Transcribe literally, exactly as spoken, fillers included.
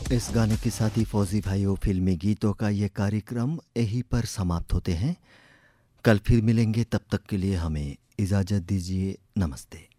इस गाने के साथ ही फौजी भाइयों फिल्मी गीतों का ये कार्यक्रम यहीं पर समाप्त होते हैं। कल फिर मिलेंगे, तब तक के लिए हमें इजाज़त दीजिए। नमस्ते।